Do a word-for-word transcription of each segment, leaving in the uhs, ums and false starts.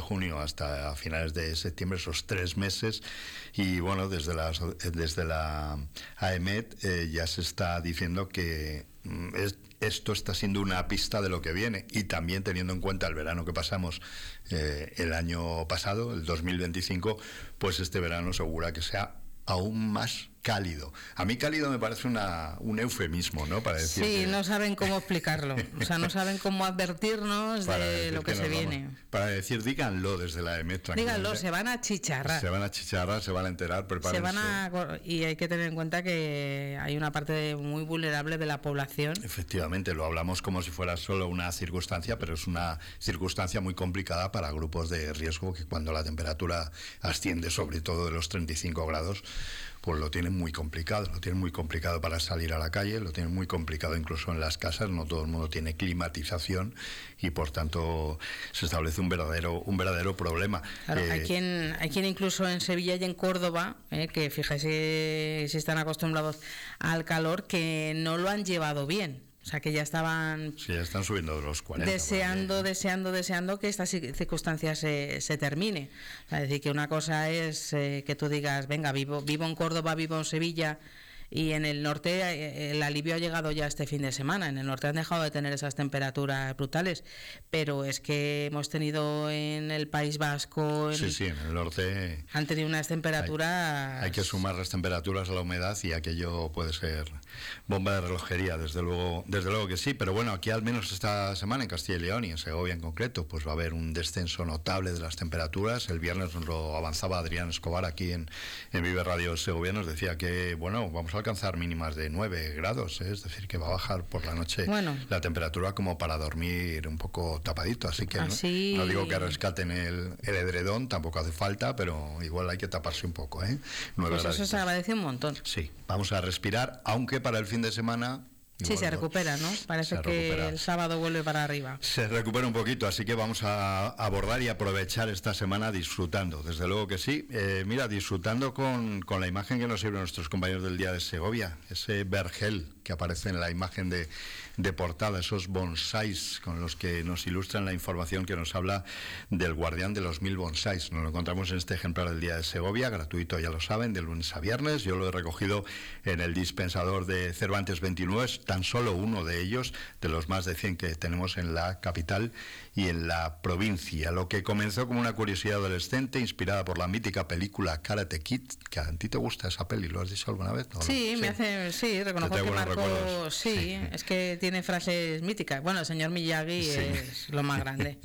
junio hasta finales de septiembre, esos tres meses, y bueno, desde la, desde la AEMET eh, ya se está diciendo que mm, es, esto está siendo una pista de lo que viene, y también teniendo en cuenta el verano que pasamos eh, el año pasado, el dos mil veinticinco, pues este verano segura que sea aún más cálido. A mí cálido me parece una, un eufemismo, ¿no? Para decir sí, que... no saben cómo explicarlo. O sea, no saben cómo advertirnos de lo que, que se viene. Vamos, para decir, díganlo desde la AEMET. Díganlo, se van a chicharrar. Se van a chicharrar, se van a enterar, prepárense. Se van a, y hay que tener en cuenta que hay una parte muy vulnerable de la población. Efectivamente, lo hablamos como si fuera solo una circunstancia, pero es una circunstancia muy complicada para grupos de riesgo que cuando la temperatura asciende sobre todo de los treinta y cinco grados, pues lo tienen muy complicado, lo tienen muy complicado para salir a la calle, lo tienen muy complicado incluso en las casas, no todo el mundo tiene climatización y por tanto se establece un verdadero un verdadero problema. Claro, eh, hay quien hay quien incluso en Sevilla y en Córdoba, eh, que fíjese si están acostumbrados al calor, que no lo han llevado bien. O sea, que ya estaban sí, ya están subiendo de los cuarenta. Deseando, deseando, deseando que esta circunstancia se, se termine. O sea, es decir, que una cosa es eh, que tú digas, venga, vivo, vivo en Córdoba, vivo en Sevilla, y en el norte eh, el alivio ha llegado ya este fin de semana. En el norte han dejado de tener esas temperaturas brutales, pero es que hemos tenido en el País Vasco... En, sí, sí, en el norte... Han tenido unas temperaturas... Hay, hay que sumar las temperaturas a la humedad y aquello puede ser bomba de relojería, desde luego, desde luego que sí, pero bueno, aquí al menos esta semana en Castilla y León y en Segovia en concreto, pues va a haber un descenso notable de las temperaturas. El viernes nos lo avanzaba Adrián Escobar aquí en, en Vive Radio Segovia, nos decía que, bueno, vamos a alcanzar mínimas de nueve grados, ¿eh? Es decir, que va a bajar por la noche bueno, la temperatura como para dormir un poco tapadito, así que así... no, no digo que rescaten el, el edredón, tampoco hace falta, pero igual hay que taparse un poco, ¿eh? Pues eso se agradece un montón. Sí, vamos a respirar, aunque para el fin de semana... Sí, se recupera, ¿no? Parece que recupera. El sábado vuelve para arriba. Se recupera un poquito, así que vamos a abordar y aprovechar esta semana disfrutando, desde luego que sí. Eh, mira, disfrutando con, con la imagen que nos sirven nuestros compañeros del Día de Segovia, ese vergel que aparece en la imagen de, de portada, esos bonsáis con los que nos ilustran la información que nos habla del guardián de los mil bonsáis. Nos lo encontramos en este ejemplar del Día de Segovia, gratuito, ya lo saben, de lunes a viernes. Yo lo he recogido en el dispensador de Cervantes veintinueve, tan solo uno de ellos, de los más de cien que tenemos en la capital y en la provincia. Lo que comenzó como una curiosidad adolescente, inspirada por la mítica película Karate Kid, que a ti te gusta esa peli, ¿lo has dicho alguna vez? ¿No? Sí, sí, me hace, sí, reconozco que marcó, sí, sí, es que tiene frases míticas. Bueno, el señor Miyagi sí. es lo más grande.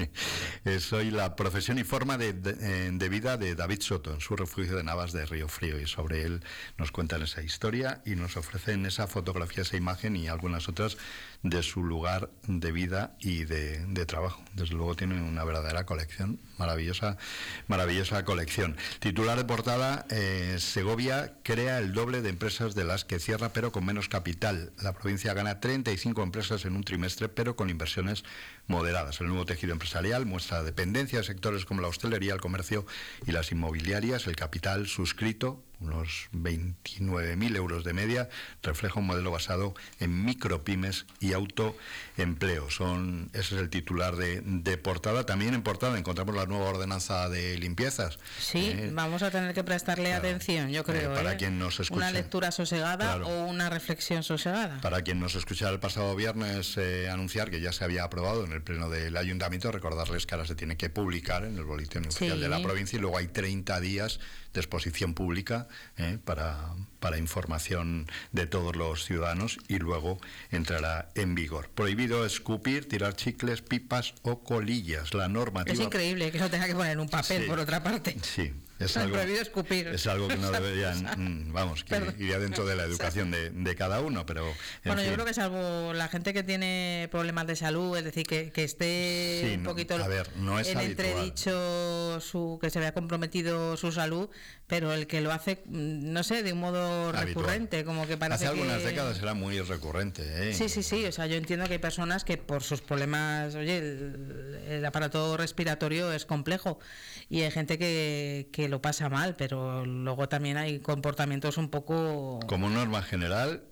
Soy la profesión y forma de, de, de vida de David Soto, en su refugio de Navas de Río Frío, y sobre él nos cuentan esa historia y nos ofrecen esa fotografía, esa imagen y algunas otras de su lugar de vida y de, de trabajo. Desde luego tienen una verdadera colección, maravillosa, maravillosa colección. Titular de portada, eh, Segovia crea el doble de empresas de las que cierra, pero con menos capital. La provincia gana treinta y cinco empresas en un trimestre, pero con inversiones moderadas. El nuevo tejido empresarial muestra dependencia de sectores como la hostelería, el comercio y las inmobiliarias. El capital suscrito, unos veintinueve mil euros de media, refleja un modelo basado en micropymes y autoempleo. Son, ese es el titular de, de portada. También en portada encontramos la nueva ordenanza de limpiezas. Sí, eh, vamos a tener que prestarle claro, atención, yo creo. Eh, para eh, quien nos escuche, una lectura sosegada claro, o una reflexión sosegada. Para quien nos escuchara el pasado viernes eh, anunciar que ya se había aprobado en el pleno del ayuntamiento, recordarles que ahora se tiene que publicar en el boletín oficial sí. de la provincia y luego hay treinta días de exposición pública Eh, para, para información de todos los ciudadanos y luego entrará en vigor. Prohibido escupir, tirar chicles, pipas o colillas. La normativa... Es increíble que no tenga que poner un papel, sí, por otra parte. Sí. Es no algo, prohibido escupir. Es algo que no deberían, vamos, que Perdón. iría dentro de la educación de, de cada uno, pero... Bueno, fin. yo creo que salvo la gente que tiene problemas de salud, es decir, que, que esté sí, un poquito no, a ver, no es en habitual. entredicho su, que se vea comprometido su salud, pero el que lo hace, no sé, de un modo habitual. recurrente, como que parece Hace algunas que... décadas era muy recurrente, ¿eh? Sí, sí, sí, o sea, yo entiendo que hay personas que por sus problemas, oye, el, el aparato respiratorio es complejo y hay gente que, que lo pasa mal, pero luego también hay comportamientos un poco... Como norma general,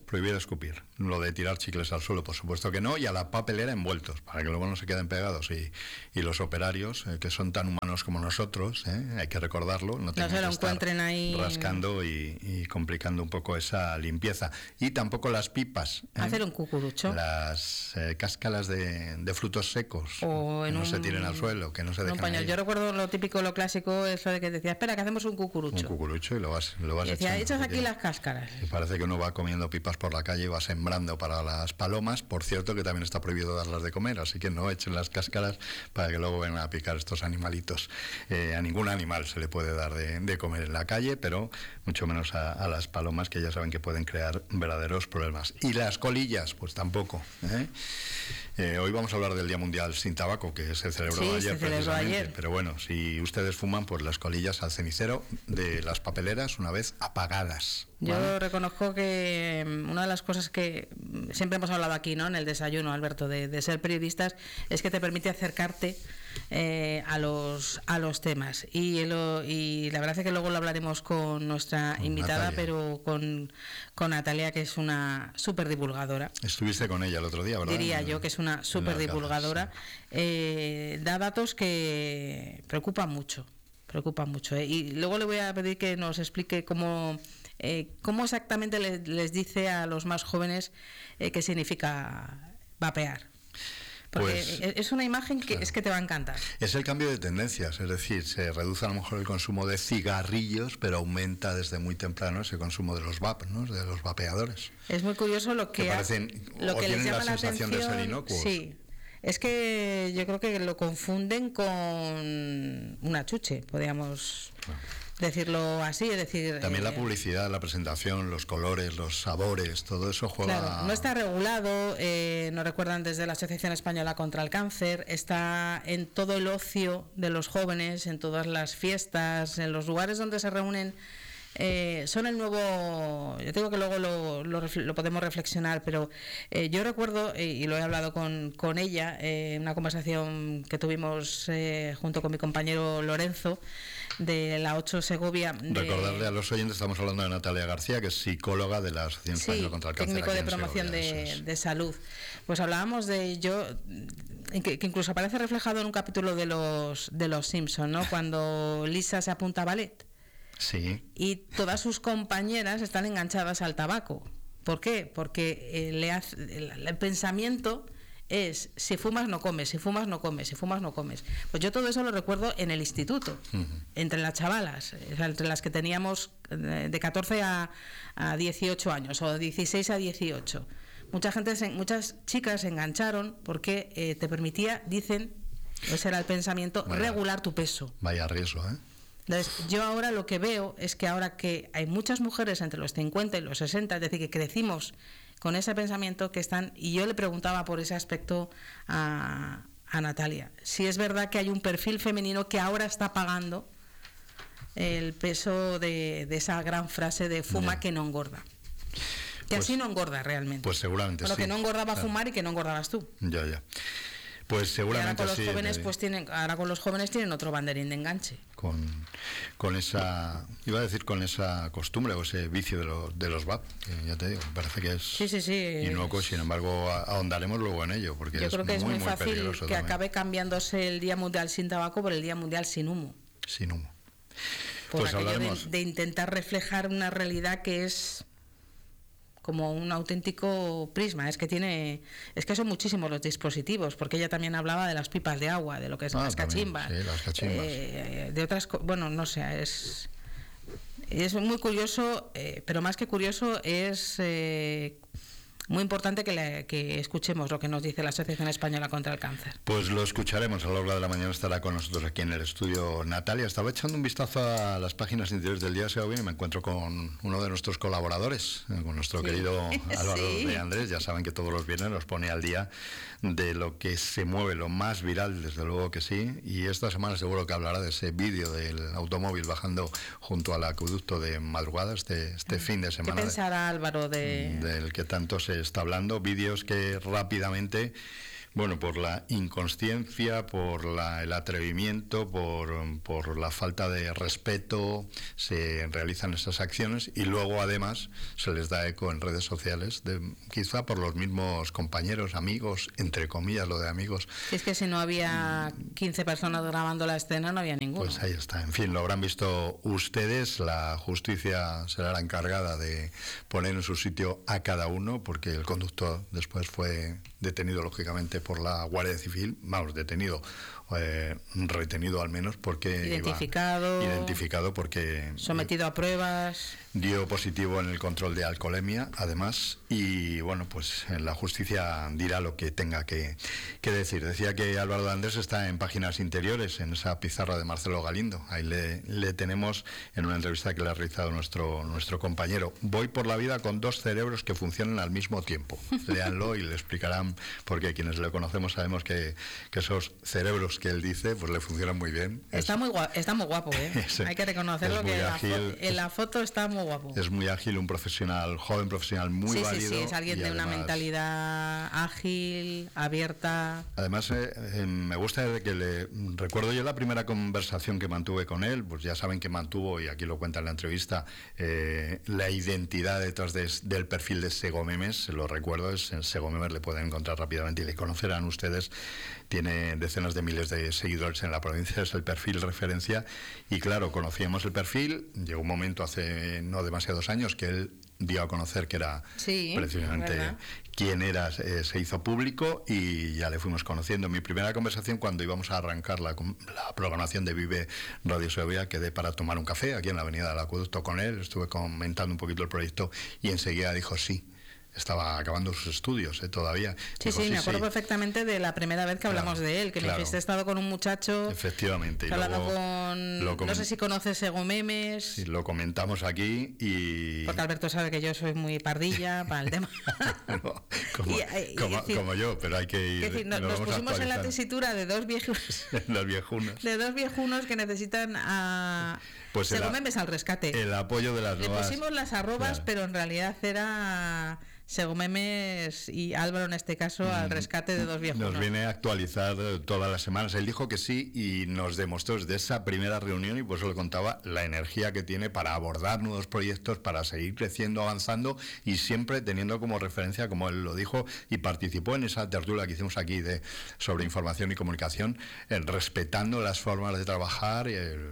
prohibir escupir. Lo de tirar chicles al suelo, por supuesto que no, y a la papelera envueltos, para que luego no se queden pegados. Y, y los operarios, eh, que son tan humanos como nosotros, eh, hay que recordarlo, no tengan no se lo que estar encuentren ahí rascando y, y complicando un poco esa limpieza. Y tampoco las pipas. ¿eh? Hacer un cucurucho. Las eh, cáscaras de, de frutos secos, o que en no un, se tiren al suelo, que no se dejen ahí. Yo recuerdo lo típico, lo clásico, eso de que decía, espera, que hacemos un cucurucho. Un cucurucho y lo vas, lo vas y decía, echando. echas aquí las cáscaras. Y parece que uno va comiendo pipas por la calle y va sembrando para las palomas. Por cierto, que también está prohibido darlas de comer, así que no echen las cáscaras para que luego vengan a picar estos animalitos. Eh, a ningún animal se le puede dar de, de comer en la calle, pero mucho menos a, a las palomas, que ya saben que pueden crear verdaderos problemas. Y las colillas, pues tampoco. ¿eh? Eh, hoy vamos a hablar del Día Mundial sin Tabaco, que se celebró sí, ayer se celebró precisamente. Ayer. Pero bueno, si ustedes fuman, pues las colillas al cenicero de las papeleras una vez apagadas. Yo ¿vale? reconozco que una de las cosas que siempre hemos hablado aquí, ¿no?, en el desayuno, Alberto, de, de ser periodistas, es que te permite acercarte eh, a los a los temas. Y, lo, y la verdad es que luego lo hablaremos con nuestra con invitada, Natalia. pero con, con Natalia, que es una súper divulgadora. Estuviste con ella el otro día, ¿verdad? Diría yo que es una súper divulgadora. Sí. Eh, da datos que preocupan mucho, preocupan mucho. ¿eh? Y luego le voy a pedir que nos explique cómo... Eh, ¿Cómo exactamente les, les dice a los más jóvenes eh, qué significa vapear? Porque pues, es una imagen que claro. es que te va a encantar. Es el cambio de tendencias, es decir, se reduce a lo mejor el consumo de cigarrillos, pero aumenta desde muy temprano ese consumo de los vap, ¿no?, de los vapeadores. Es muy curioso lo que, que parecen, ha, lo o que les llama la, la sensación atención. De ser inocuos. Sí. Es que yo creo que lo confunden con una chuche, podríamos claro. decirlo así, es decir... También eh, la publicidad, la presentación, los colores, los sabores, todo eso juega... Claro, no está regulado, eh, nos recuerdan desde la Asociación Española contra el Cáncer, está en todo el ocio de los jóvenes, en todas las fiestas, en los lugares donde se reúnen. Eh, son el nuevo, yo digo que luego lo, lo, lo podemos reflexionar, pero eh, yo recuerdo, eh, y lo he hablado con, con ella, en eh, una conversación que tuvimos eh, junto con mi compañero Lorenzo, de la ocho Segovia. De... Recordarle a los oyentes, estamos hablando de Natalia García, que es psicóloga de la Asociación sí, Española contra el Cáncer. Técnico de promoción Segovia, de, es. de salud. Pues hablábamos de yo, que, que incluso aparece reflejado en un capítulo de los, de los Simpson, ¿no? Cuando Lisa se apunta a ballet. Sí. Y todas sus compañeras están enganchadas al tabaco. ¿Por qué? Porque eh, le hace, el, el pensamiento es, si fumas no comes, si fumas no comes, si fumas no comes. Pues yo todo eso lo recuerdo en el instituto, uh-huh. entre las chavalas, entre las que teníamos de catorce a dieciocho años, o de dieciséis a dieciocho. Mucha gente, muchas chicas se engancharon porque eh, te permitía, dicen, ese era el pensamiento, vaya, regular tu peso. Vaya riesgo, ¿eh? Entonces, yo ahora lo que veo es que ahora que hay muchas mujeres entre los cincuenta y los sesenta, es decir, que crecimos con ese pensamiento que están, y yo le preguntaba por ese aspecto a, a Natalia, si es verdad que hay un perfil femenino que ahora está pagando el peso de, de esa gran frase de fuma yeah. que no engorda. Que pues, así no engorda realmente. Pues seguramente bueno, sí. que no engordaba claro. fumar y que no engordabas tú. Ya, ya. Pues seguramente y ahora con los sí, jóvenes pues tienen ahora con los jóvenes tienen otro banderín de enganche con, con esa iba a decir con esa costumbre o ese vicio de, lo, de los vap, que ya te digo, parece que es sí, sí, sí, inocuo, sin embargo ahondaremos luego en ello, porque yo es creo que muy, es muy, muy fácil que también. acabe cambiándose el Día Mundial sin Tabaco por el Día Mundial sin humo sin humo por pues aquello hablaremos de, de intentar reflejar una realidad que es como un auténtico prisma, es que tiene, es que son muchísimos los dispositivos, porque ella también hablaba de las pipas de agua, de lo que es ah, las cachimbas, sí, las cachimbas. Eh, de otras, bueno, no sé, es es muy curioso, eh, pero más que curioso es eh, muy importante que, le, que escuchemos lo que nos dice la Asociación Española contra el Cáncer. Pues lo escucharemos, a la hora de la mañana estará con nosotros aquí en el estudio Natalia. Estaba echando un vistazo a las páginas interiores del Día de Segovia y me encuentro con uno de nuestros colaboradores, con nuestro sí. querido Álvaro sí. de Andrés. Ya saben que todos los viernes nos pone al día de lo que se mueve, lo más viral, desde luego que sí. Y esta semana seguro que hablará de ese vídeo del automóvil bajando junto al acueducto de madrugada, este, este fin de semana. ¿Qué pensará Álvaro de...? Del que tanto se está hablando, vídeos que rápidamente Bueno, por la inconsciencia, por la, el atrevimiento, por, por la falta de respeto, se realizan esas acciones y luego además se les da eco en redes sociales, de, quizá por los mismos compañeros, amigos, entre comillas lo de amigos. Es que si no había quince personas grabando la escena, no había ninguno. Pues ahí está, en fin, lo habrán visto ustedes, la justicia será la encargada de poner en su sitio a cada uno, porque el conductor después fue detenido lógicamente por la Guardia Civil, vamos, detenido, eh, retenido al menos porque identificado, iba, identificado porque sometido eh, a pruebas, dio positivo en el control de alcoholemia, además, y bueno, pues la justicia dirá lo que tenga que, que decir. Decía que Álvaro de Andrés está en Páginas Interiores, en esa pizarra de Marcelo Galindo. Ahí le, le tenemos en una entrevista que le ha realizado nuestro, nuestro compañero. Voy por la vida con dos cerebros que funcionan al mismo tiempo. Léanlo y le explicarán, porque quienes le conocemos sabemos que, que esos cerebros que él dice, pues le funcionan muy bien. Está, es, muy, guapo, está muy guapo, ¿eh? Es, hay que reconocerlo, que ágil, la fo- en la foto está muy guapo. Es muy ágil, un profesional, joven profesional muy sí, válido. Sí, sí, es alguien de además, una mentalidad ágil, abierta. Además, eh, eh, me gusta que le... Recuerdo yo la primera conversación que mantuve con él, pues ya saben que mantuvo, y aquí lo cuenta en la entrevista, eh, la identidad detrás de, del perfil de Segomemes, lo recuerdo, es en Segomemes, le pueden encontrar rápidamente y le conocerán ustedes. Tiene decenas de miles de seguidores en la provincia, es el perfil referencia, y claro, conocíamos el perfil, llegó un momento hace no demasiados años que él dio a conocer que era sí, precisamente ¿verdad? Quién era, eh, se hizo público y ya le fuimos conociendo. Mi primera conversación, cuando íbamos a arrancar la, la programación de Vive Radio Segovia, quedé para tomar un café aquí en la avenida del Acueducto con él, estuve comentando un poquito el proyecto y enseguida dijo sí. Estaba acabando sus estudios, ¿eh? Todavía. Sí, Digo, sí, sí, me acuerdo sí. perfectamente de la primera vez que Claro, hablamos de él, que claro. me dijiste, he estado con un muchacho. Efectivamente. Y hablando con... Lo no sé si conoces Segomemes. Sí, lo comentamos aquí y... Porque Alberto sabe que yo soy muy pardilla para el tema. no, como, y, y, como, decir, como yo, pero hay que ir... Decir, no, nos pusimos en la tesitura de dos viejunos... Los viejunos. De dos viejunos que necesitan a... Pues Segomemes al rescate. El apoyo de las Le nuevas... Le pusimos las arrobas, claro. Pero en realidad era... Segomemes y Álvaro en este caso mm, al rescate de dos viejunos. Nos viene a actualizar todas las semanas. Él dijo que sí y nos demostró desde esa primera reunión, y por eso le contaba, la energía que tiene para abordar nuevos proyectos, para seguir creciendo, avanzando y siempre teniendo como referencia, como él lo dijo, y participó en esa tertulia que hicimos aquí de sobre información y comunicación, eh, respetando las formas de trabajar,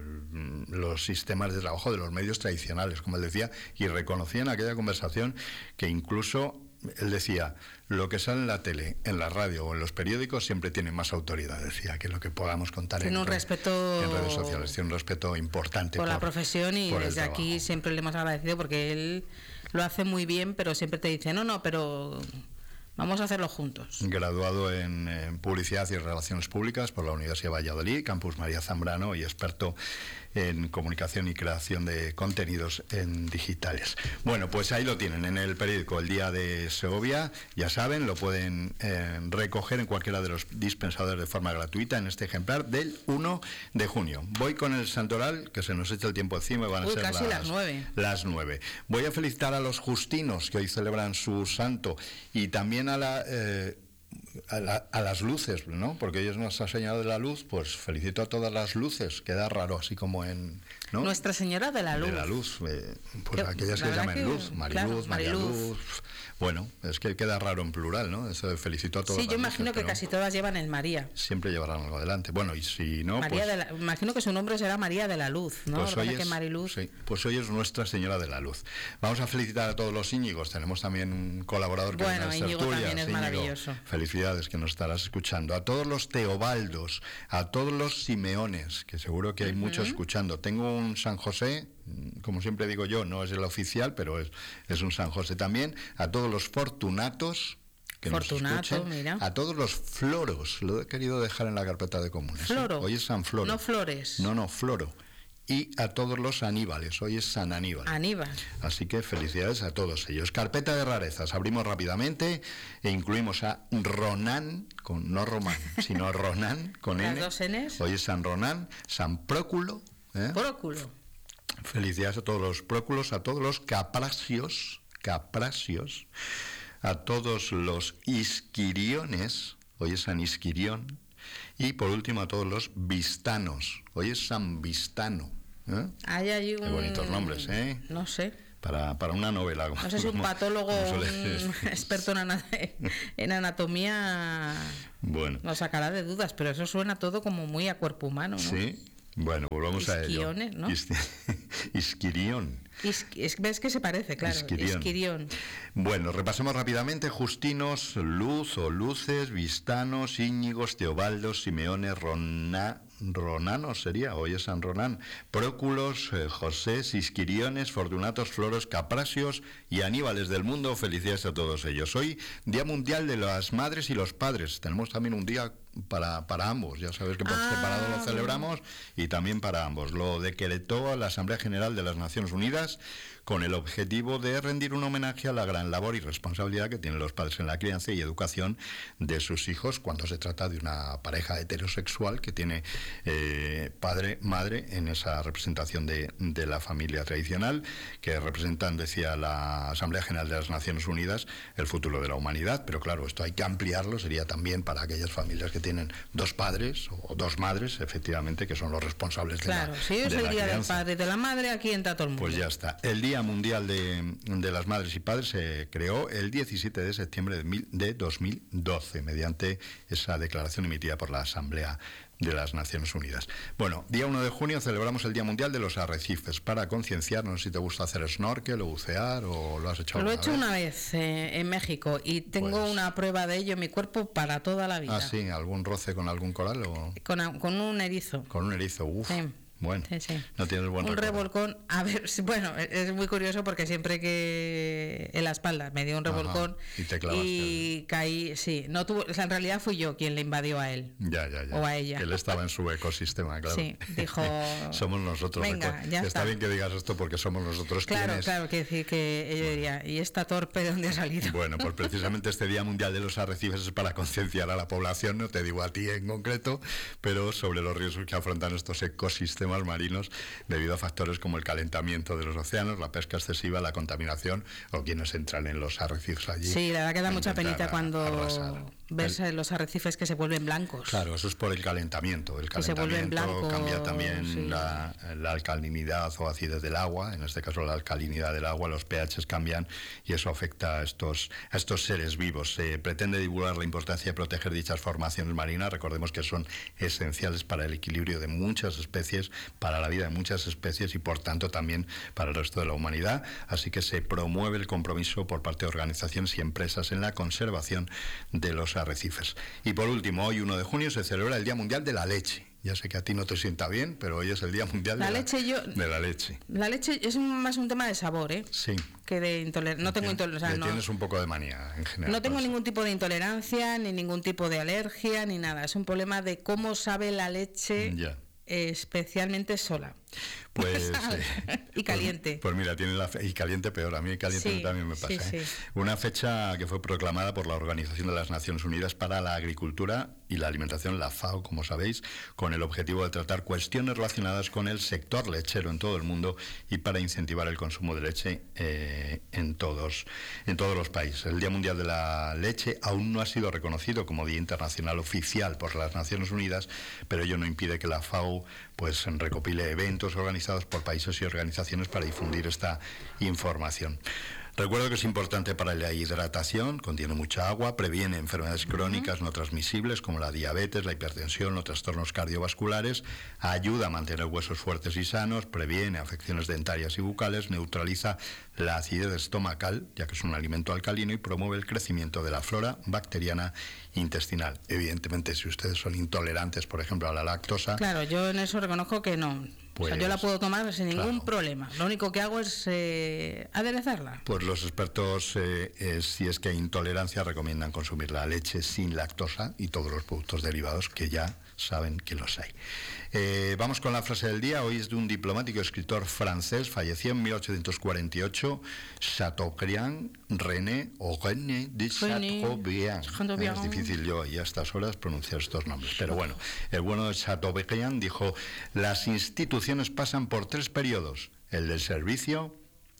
el, los sistemas de trabajo de los medios tradicionales, como él decía, y reconocía en aquella conversación que incluso él decía, lo que sale en la tele, en la radio o en los periódicos siempre tiene más autoridad, decía, que lo que podamos contar tiene en, un respeto, en redes sociales, tiene un respeto importante por, por la profesión, y desde trabajo. Aquí siempre le hemos agradecido porque él lo hace muy bien, pero siempre te dice, no, no, pero vamos a hacerlo juntos. Graduado en, en Publicidad y Relaciones Públicas por la Universidad de Valladolid, Campus María Zambrano, y experto en comunicación y creación de contenidos en digitales. Bueno, pues ahí lo tienen, en el periódico El Día de Segovia, ya saben, lo pueden eh, recoger en cualquiera de los dispensadores de forma gratuita en este ejemplar del uno de junio. Voy con el santoral, que se nos echa el tiempo encima y van a Uy, ser casi las, las nueve. Las nueve. Voy a felicitar a los justinos que hoy celebran su santo, y también a la... Eh, A, la, a las luces, ¿no? Porque ella es Nuestra Señora de la Luz, pues felicito a todas las luces, queda raro, así como en... ¿no? Nuestra Señora de la Luz. De la Luz, eh, pues que, aquellas que llaman que, Luz, Mariluz, claro, María Mariluz. Luz... Bueno, es que queda raro en plural, ¿no? Eso de felicito a todas Sí, las yo imagino luces, que casi todas llevan el María. Siempre llevarán algo adelante. Bueno, y si no, María pues... de la, imagino que su nombre será María de la Luz, ¿no? Pues hoy, que es, Mariluz... sí, pues hoy es Nuestra Señora de la Luz. Vamos a felicitar a todos los Íñigos. Tenemos también un colaborador que bueno, es Íñigo tertulias. también es Íñigo, maravilloso. Felicidades, que nos estarás escuchando. A todos los Teobaldos, a todos los Simeones, que seguro que hay uh-huh. muchos escuchando. Tengo un San José, como siempre digo yo, no es el oficial, pero es, es un San José también. A todos los Fortunatos, que Fortunato, nos escuchen, mira. a todos los Floros, lo he querido dejar en la carpeta de comunes. Floro. ¿eh? Hoy es San Floro. No Flores. No, no, Floro. Y a todos los Aníbales, hoy es San Aníbal. Aníbal. Así que felicidades a todos ellos. Carpeta de rarezas, abrimos rápidamente e incluimos a Ronan, con, no Román, sino Ronan, con Las N. dos Ns. Hoy es San Ronan, San Próculo. ¿eh? Próculo. Felicidades a todos los próculos, a todos los caprasios, caprasios, a todos los isquiriones, hoy es San Isquirión. Y por último a todos los vistanos, hoy es San Vistano. ¿eh? Hay, hay un... Qué bonitos nombres, ¿eh? No sé. Para, para una novela. No sé si un patólogo, un experto en, ana en anatomía bueno. nos sacará de dudas, pero eso suena todo como muy a cuerpo humano, ¿no? Sí. Bueno, volvamos a ello. ¿no? Is Isquirión. Is es, ves que se parece, claro. Isquirión. Isquirión. Bueno, repasemos rápidamente. Justinos, Luz o Luces, Vistanos, Íñigos, Teobaldos, Simeones, Rona, Ronanos sería, hoy es San Ronán, Próculos, eh, José, Isquiriones, Fortunatos, Floros, Caprasios y Aníbales del mundo. Felicidades a todos ellos. Hoy, Día Mundial de las Madres y los Padres. Tenemos también un día para, para ambos. Ya sabes que por ah, separado lo celebramos y también para ambos. Lo decretó la Asamblea General de las Naciones Unidas con el objetivo de rendir un homenaje a la gran labor y responsabilidad que tienen los padres en la crianza y educación de sus hijos cuando se trata de una pareja heterosexual que tiene eh, padre, madre en esa representación de, de la familia tradicional, que representan, decía la Asamblea General de las Naciones Unidas, el futuro de la humanidad. Pero claro, esto hay que ampliarlo, sería también para aquellas familias que tienen dos padres o dos madres, efectivamente, que son los responsables claro, de la si es de el la día crianza. del padre y de la madre, aquí entra todo el mundo. Pues ya está. El Día Mundial de, de las Madres y Padres se creó el diecisiete de septiembre de, mil, de dos mil doce mediante esa declaración emitida por la Asamblea de las Naciones Unidas. Bueno, día uno de junio celebramos el Día Mundial de los Arrecifes para concienciar. No sé si te gusta hacer snorkel o bucear o lo has hecho Lo he alguna hecho vez. una vez eh, en México y tengo Pues- una prueba de ello en mi cuerpo para toda la vida. Ah, sí, ¿algún roce con algún coral o Con, a- con un erizo. con un erizo? Uf, Sí. bueno, Sí, sí. no tienes buen Un recuerdo. revolcón, a ver, sí, bueno, es muy curioso porque siempre que en la espalda me dio un Ajá, revolcón y te clavaste y caí, sí, no tuvo, o sea, en realidad fui yo quien le invadió a él. Ya, ya, ya. O a ella. Él estaba en su ecosistema, claro. Sí, dijo, somos nosotros. venga, recuerda. ya está. está. bien que digas esto porque somos nosotros Claro, quienes... claro, que decir que yo diría, ¿y esta torpe de dónde ha salido? Bueno, pues precisamente este Día Mundial de los Arrecifes es para concienciar a la población, no te digo a ti en concreto, pero sobre los riesgos que afrontan estos ecosistemas marinos debido a factores como el calentamiento de los océanos, la pesca excesiva, la contaminación o quienes entran en los arrecifes allí. Sí, la verdad que da mucha intentar penita cuando arrasar. ves El- los arrecifes que se vuelven blancos. Claro, eso es por el calentamiento. El Que se vuelven calentamiento blancos, cambia también sí. la, la alcalinidad o acidez del agua, en este caso la alcalinidad del agua, los pHs cambian y eso afecta a estos, a estos seres vivos. Se pretende divulgar la importancia de proteger dichas formaciones marinas. Recordemos que son esenciales para el equilibrio de muchas especies, para la vida de muchas especies y por tanto también para el resto de la humanidad. Así que se promueve el compromiso por parte de organizaciones y empresas en la conservación de los arrecifes. Y por último, hoy uno de junio se celebra el Día Mundial de la Leche. Ya sé que a ti no te sienta bien, pero hoy es el Día Mundial La de, leche la, yo- de la leche. La leche es un- más un tema de sabor, ¿eh? Sí. Que de intolerancia. No tengo Tien- intolerancia. le no, tienes un poco de manía en general. no tengo por eso. ningún tipo de intolerancia, ni ningún tipo de alergia, ni nada. Es un problema de cómo sabe la leche, Ya. eh, especialmente sola. Pues, ¿Sabes? eh, Y caliente. Pues, pues mira, tiene la fe- y caliente peor. A mí caliente Sí, también me sí, pasa. ¿eh? sí. Una fecha que fue proclamada por la Organización de las Naciones Unidas para la Agricultura y la Alimentación, la FAO, como sabéis, con el objetivo de tratar cuestiones relacionadas con el sector lechero en todo el mundo y para incentivar el consumo de leche eh, en todos, en todos los países. El Día Mundial de la Leche aún no ha sido reconocido como Día Internacional oficial por las Naciones Unidas, pero ello no impide que la FAO pues recopile eventos organizados por países y organizaciones para difundir esta información. Recuerdo que es importante para la hidratación, contiene mucha agua, previene enfermedades crónicas no transmisibles como la diabetes, la hipertensión o trastornos cardiovasculares, ayuda a mantener huesos fuertes y sanos, previene afecciones dentarias y bucales, neutraliza la acidez estomacal, ya que es un alimento alcalino, y promueve el crecimiento de la flora bacteriana intestinal. Evidentemente, si ustedes son intolerantes, por ejemplo, a la lactosa, Claro, yo en eso reconozco que no. O sea, Pues, yo la puedo tomar sin ningún claro. problema. Lo único que hago es eh, aderezarla. pues los expertos, eh, eh, si es que hay intolerancia, recomiendan consumir la leche sin lactosa y todos los productos derivados que ya saben que los hay. Eh, vamos con la frase del día. Hoy es de un diplomático escritor francés, falleció en mil ochocientos cuarenta y ocho, Chateaubriand, René o René de René Chateaubriand. Chateaubriand. Es difícil yo y a estas horas pronunciar estos nombres, pero bueno, el bueno de Chateaubriand dijo: las instituciones pasan por tres periodos, el del servicio,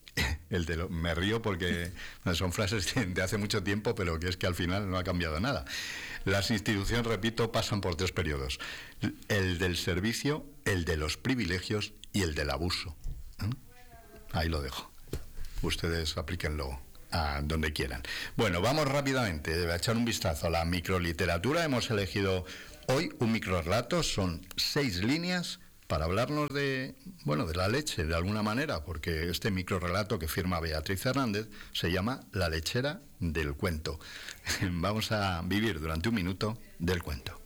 el de lo, me río porque son frases de hace mucho tiempo, pero que es que al final no ha cambiado nada. Las instituciones, repito, pasan por tres periodos: el del servicio, el de los privilegios y el del abuso. ¿Eh? Ahí lo dejo. Ustedes aplíquenlo a donde quieran. Bueno, vamos rápidamente a echar un vistazo a la microliteratura. Hemos elegido hoy un microrelato, son seis líneas para hablarnos de, bueno, de la leche, de alguna manera, porque este microrelato que firma Beatriz Hernández se llama La lechera del cuento. Vamos a vivir durante un minuto del cuento.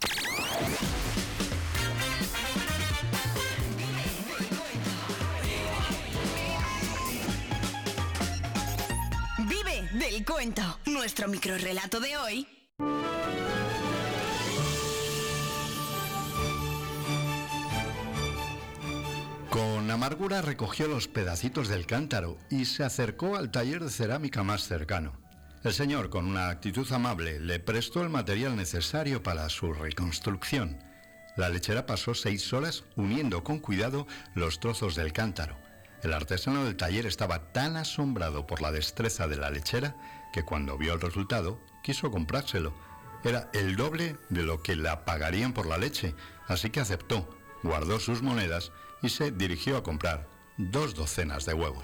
Vive del cuento. Nuestro microrelato de hoy. Con amargura recogió los pedacitos del cántaro y se acercó al taller de cerámica más cercano. El señor, con una actitud amable, le prestó el material necesario para su reconstrucción. La lechera pasó seis horas uniendo con cuidado los trozos del cántaro. El artesano del taller estaba tan asombrado por la destreza de la lechera que cuando vio el resultado quiso comprárselo. Era el doble de lo que la pagarían por la leche, así que aceptó, guardó sus monedas y se dirigió a comprar dos docenas de huevos.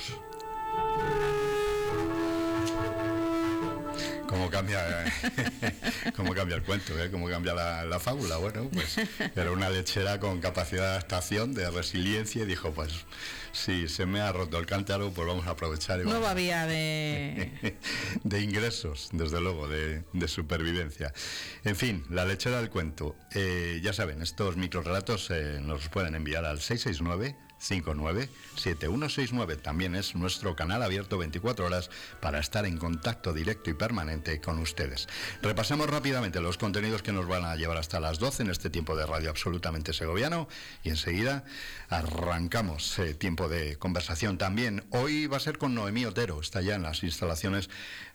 ¿Cómo cambia, cómo cambia el cuento? ¿eh? ¿Cómo cambia la, la fábula? Bueno, pues era una lechera con capacidad de adaptación, de resiliencia, y dijo, pues, si se me ha roto el cántaro, pues vamos a aprovechar. Y Nueva vía de... de ingresos, desde luego, de, de supervivencia. En fin, la lechera del cuento. Eh, ya saben, estos microrelatos eh, nos los pueden enviar al seis seis nueve, cinco nueve, siete uno seis nueve. También es nuestro canal abierto veinticuatro horas para estar en contacto directo y permanente con ustedes. Repasamos rápidamente los contenidos que nos van a llevar hasta las doce en este tiempo de radio absolutamente segoviano, y enseguida arrancamos eh, tiempo de conversación. También hoy va a ser con Noemí Otero, está ya en las instalaciones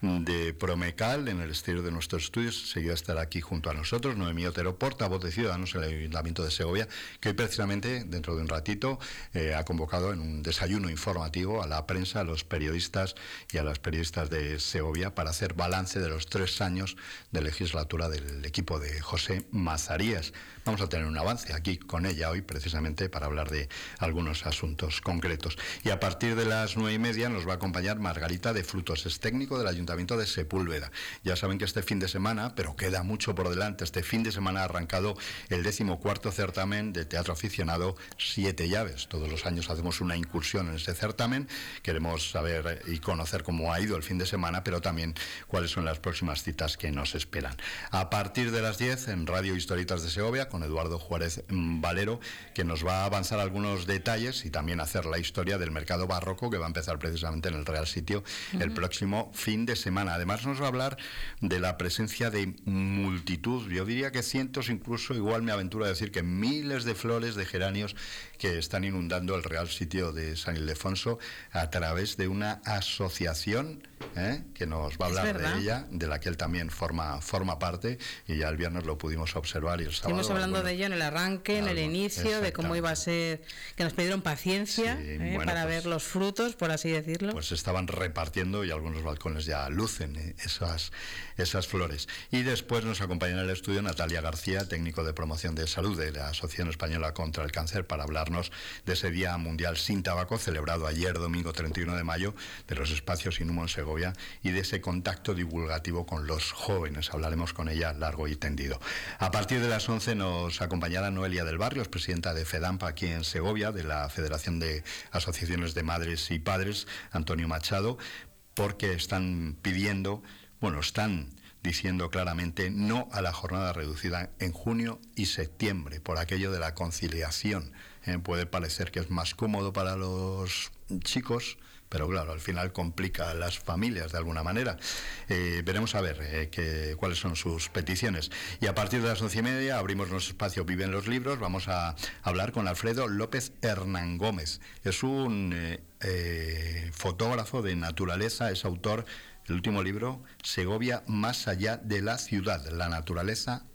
de Promecal, en el exterior de nuestros estudios. Enseguida estará aquí junto a nosotros Noemí Otero, portavoz de Ciudadanos en el Ayuntamiento de Segovia, que hoy precisamente, dentro de un ratito, eh, ha convocado en un desayuno informativo a la prensa, a los periodistas y a las periodistas de Segovia para hacer balance de los tres años de legislatura del equipo de José Mazarías. Vamos a tener un avance aquí con ella hoy, precisamente para hablar de algunos asuntos concretos. Y a partir de las nueve y media nos va a acompañar Margarita de Frutos, es técnico del Ayuntamiento de Sepúlveda. Ya saben que este fin de semana, pero queda mucho por delante, este fin de semana ha arrancado el decimocuarto certamen de teatro aficionado Siete Llaves. Todos los años hacemos una incursión en ese certamen. Queremos saber y conocer cómo ha ido el fin de semana, pero también cuáles son las próximas citas que nos esperan. A partir de las diez, en Radio Historietas de Segovia, con Eduardo Juárez Valero, que nos va a avanzar algunos detalles y también hacer la historia del mercado barroco, que va a empezar precisamente en el Real Sitio uh-huh. el próximo fin de semana. Además nos va a hablar de la presencia de multitud, yo diría que cientos, incluso igual me aventuro a decir que miles de flores de geranios que están inundando el Real Sitio de San Ildefonso a través de una asociación ¿eh? que nos va a hablar de ella, de la que él también forma, forma parte, y ya el viernes lo pudimos observar y el sábado... Estuvimos hablando bueno, de ello en el arranque, en el inicio, de cómo iba a ser, que nos pidieron paciencia sí, ¿eh? bueno, para pues, ver los frutos, por así decirlo. Pues estaban repartiendo y algunos balcones ya lucen ¿eh? esas, esas flores. Y después nos acompaña en el estudio Natalia García, técnico de promoción de salud de la Asociación Española contra el Cáncer, para hablarnos de ese Día Mundial sin Tabaco, celebrado ayer, domingo treinta y uno de mayo, de los espacios sin humo en Segovia, y de ese contacto divulgativo con los jóvenes. Hablaremos con ella largo y tendido. A partir de las once nos acompañará Noelia del Barrio, presidenta de FEDAMPA aquí en Segovia, de la Federación de Asociaciones de Madres y Padres, Antonio Machado, porque están pidiendo, bueno, están diciendo claramente no a la jornada reducida en junio y septiembre, por aquello de la conciliación. Eh, puede parecer que es más cómodo para los chicos, pero claro, al final complica a las familias de alguna manera. Eh, veremos a ver eh, que, cuáles son sus peticiones. Y a partir de las once y media abrimos nuestro espacio Viven los Libros. Vamos a hablar con Alfredo López Hernán Gómez. Es un eh, eh, fotógrafo de naturaleza, es autor del último libro, Segovia más allá de la ciudad, la naturaleza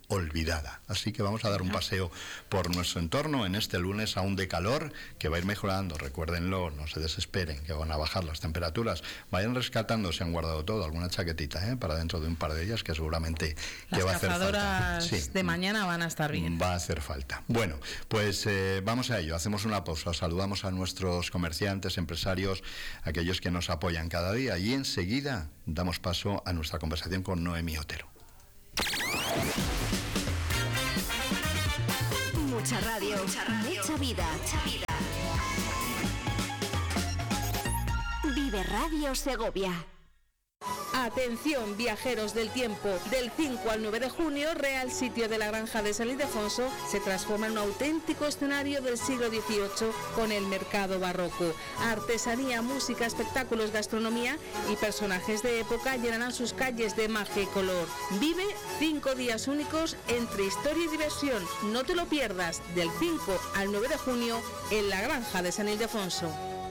olvidada. Así que vamos a dar un paseo por nuestro entorno en este lunes aún de calor, que va a ir mejorando. Recuérdenlo, no se desesperen, que van a bajar las temperaturas. Vayan rescatando, se han guardado todo, alguna chaquetita, ¿eh? Para dentro de un par de días, que seguramente las que va a hacer falta. Las cazadoras sí, de mañana van a estar bien. Va a hacer falta. Bueno, pues eh, vamos a ello. Hacemos una pausa. Saludamos a nuestros comerciantes, empresarios, aquellos que nos apoyan cada día, y enseguida damos paso a nuestra conversación con Noemí Otero. Mucha radio, mucha, radio, mucha vida, mucha vida. Vive Radio Segovia. Atención, viajeros del tiempo. Del cinco al nueve de junio, Real Sitio de la Granja de San Ildefonso se transforma en un auténtico escenario del siglo dieciocho con el mercado barroco. Artesanía, música, espectáculos, gastronomía y personajes de época llenarán sus calles de magia y color. Vive cinco días únicos entre historia y diversión. No te lo pierdas, del cinco al nueve de junio en la Granja de San Ildefonso.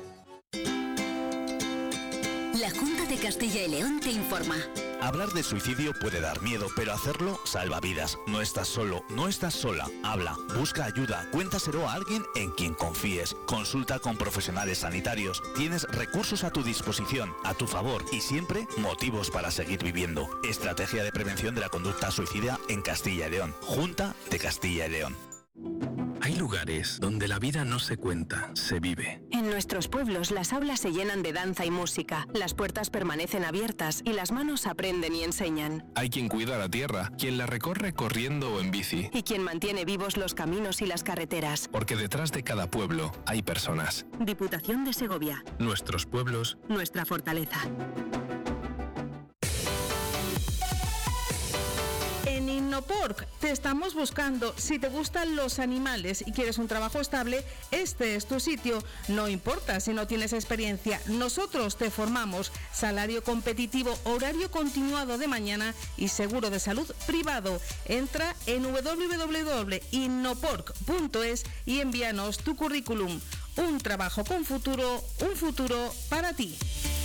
La Junta de Castilla y León te informa. Hablar de suicidio puede dar miedo, pero hacerlo salva vidas. No estás solo, no estás sola. Habla, busca ayuda, cuéntaselo a alguien en quien confíes. Consulta con profesionales sanitarios. Tienes recursos a tu disposición, a tu favor y siempre motivos para seguir viviendo. Estrategia de prevención de la conducta suicida en Castilla y León. Junta de Castilla y León. Hay lugares donde la vida no se cuenta, se vive. En nuestros pueblos las aulas se llenan de danza y música, las puertas permanecen abiertas y las manos aprenden y enseñan. Hay quien cuida la tierra, quien la recorre corriendo o en bici. Y quien mantiene vivos los caminos y las carreteras. Porque detrás de cada pueblo hay personas. Diputación de Segovia. Nuestros pueblos. Nuestra fortaleza. En Innopork te estamos buscando. Si te gustan los animales y quieres un trabajo estable, este es tu sitio. No importa si no tienes experiencia, nosotros te formamos. Salario competitivo, horario continuado de mañana y seguro de salud privado. Entra en doble u doble u doble u punto innopork punto es y envíanos tu currículum. Un trabajo con futuro, un futuro para ti.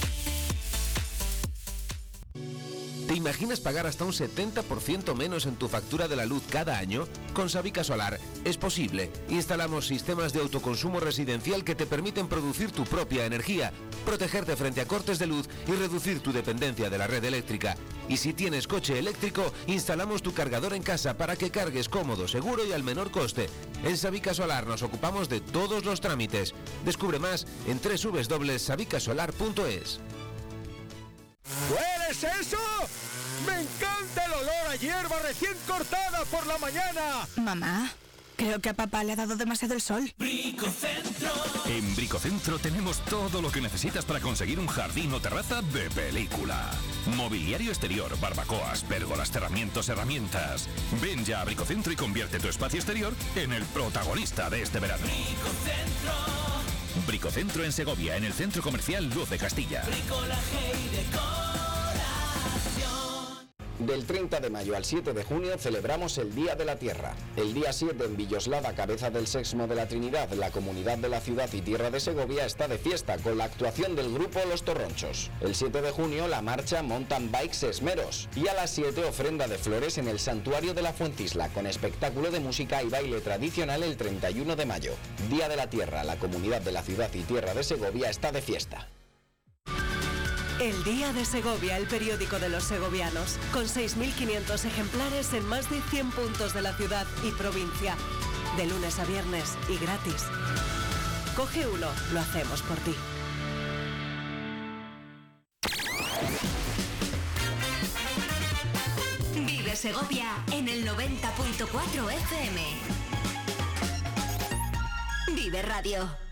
¿Te imaginas pagar hasta un setenta por ciento menos en tu factura de la luz cada año? Con Sabica Solar es posible. Instalamos sistemas de autoconsumo residencial que te permiten producir tu propia energía, protegerte frente a cortes de luz y reducir tu dependencia de la red eléctrica. Y si tienes coche eléctrico, instalamos tu cargador en casa para que cargues cómodo, seguro y al menor coste. En Sabica Solar nos ocupamos de todos los trámites. Descubre más en doble u doble u doble u punto sabica solar punto es. ¿Hueles eso? ¡Me encanta el olor a hierba recién cortada por la mañana! Mamá, creo que a papá le ha dado demasiado el sol. Bricocentro. En Bricocentro tenemos todo lo que necesitas para conseguir un jardín o terraza de película. Mobiliario exterior, barbacoas, pérgolas, cerramientos, herramientas. Ven ya a Bricocentro y convierte tu espacio exterior en el protagonista de este verano. Bricocentro. Bricocentro en Segovia, en el Centro Comercial Luz de Castilla. Bricolaje y decoración. Del treinta de mayo al siete de junio celebramos el Día de la Tierra. El día siete en Villoslada, cabeza del Sexmo de la Trinidad, la comunidad de la ciudad y tierra de Segovia está de fiesta con la actuación del grupo Los Torronchos. El siete de junio la marcha Mountain Bikes Esmeros y a las siete ofrenda de flores en el Santuario de la Fuencisla con espectáculo de música y baile tradicional el treinta y uno de mayo. Día de la Tierra, la comunidad de la ciudad y tierra de Segovia está de fiesta. El Día de Segovia, el periódico de los segovianos, con seis mil quinientos ejemplares en más de cien puntos de la ciudad y provincia, de lunes a viernes y gratis. Coge uno, lo hacemos por ti. Vive Segovia en el noventa punto cuatro F M. Vive Radio.